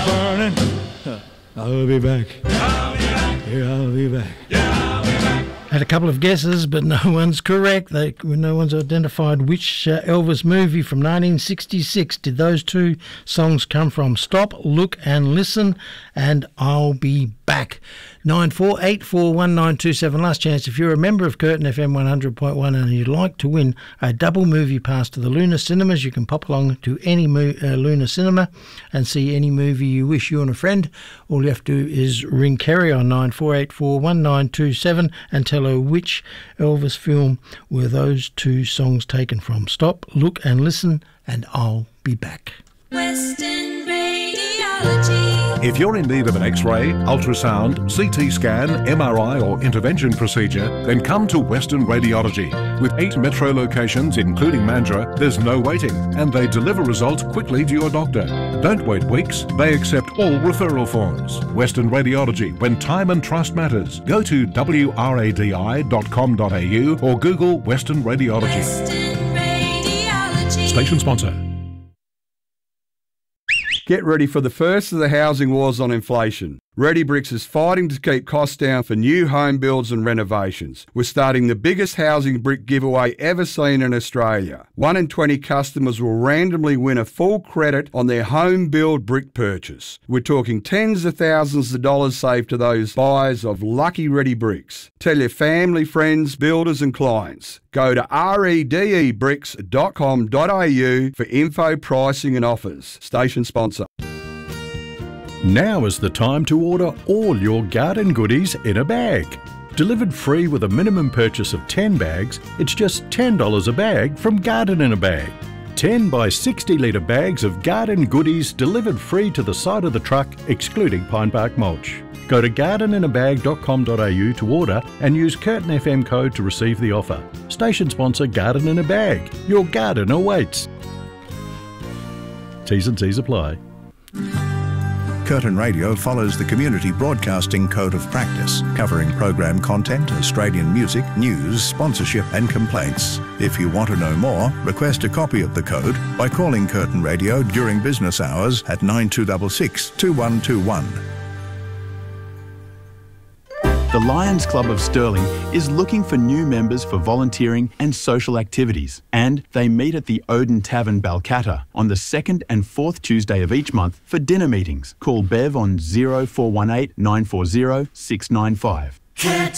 burning. I'll be back. Yeah, I'll be back. Had a couple of guesses, but no one's correct. No one's identified which Elvis movie from 1966 did those two songs come from. Stop, Look and Listen, and I'll Be Back. 94841927. Last chance. If you're a member of Curtin FM 100.1 and you'd like to win a double movie pass to the Luna Cinemas, you can pop along to any Luna Cinema and see any movie you wish, you and a friend. All you have to do is ring Kerry on 94841927 and tell her which Elvis film were those two songs taken from. Stop, Look and Listen, and I'll Be Back. Western Radiology. If you're in need of an X-ray, ultrasound, CT scan, MRI or intervention procedure, then come to Western Radiology. With 8 metro locations, including Mandurah, there's no waiting, and they deliver results quickly to your doctor. Don't wait weeks. They accept all referral forms. Western Radiology, when time and trust matters. Go to wradi.com.au or Google Western Radiology. Western Radiology. Station sponsor. Get ready for the first of the housing wars on inflation. Ready Bricks is fighting to keep costs down for new home builds and renovations. We're starting the biggest housing brick giveaway ever seen in Australia. 1 in 20 customers will randomly win a full credit on their home build brick purchase. We're talking tens of thousands of dollars saved to those buyers of lucky Ready Bricks. Tell your family, friends, builders and clients. Go to redebricks.com.au for info, pricing and offers. Station sponsor. Now is the time to order all your garden goodies in a bag. Delivered free with a minimum purchase of 10 bags, it's just $10 a bag from Garden in a Bag. 10 by 60 litre bags of garden goodies delivered free to the side of the truck, excluding pine bark mulch. Go to gardeninabag.com.au to order and use Curtin FM code to receive the offer. Station sponsor Garden in a Bag. Your garden awaits. T's and C's apply. Curtin Radio follows the Community Broadcasting Code of Practice, covering program content, Australian music, news, sponsorship and complaints. If you want to know more, request a copy of the code by calling Curtin Radio during business hours at 9266 2121. The Lions Club of Stirling is looking for new members for volunteering and social activities, and they meet at the Odin Tavern, Balcatta on the 2nd and 4th Tuesday of each month for dinner meetings. Call Bev on 0418 940 695.